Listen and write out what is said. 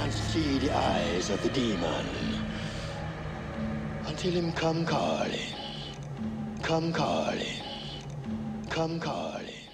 can't see the eyes of the demon until him come calling, come calling, come calling.